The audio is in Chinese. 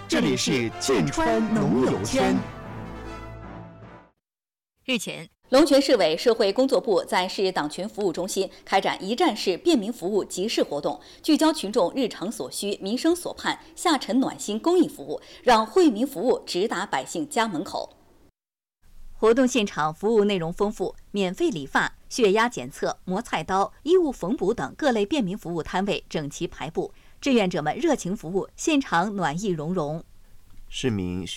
这里是剑川农友圈。 日前， 龙泉市委社会工作部在市党群服务中心开展一站式便民服务集市活动，聚焦群众日常所需、民生所盼，下沉暖心公益服务，让惠民服务直达百姓家门口。 活动现场服务内容丰富，免费理发、血压检测、磨菜刀、衣物缝补等各类便民服务摊位整齐排布，志愿者们热情服务，现场暖意融融。 市民需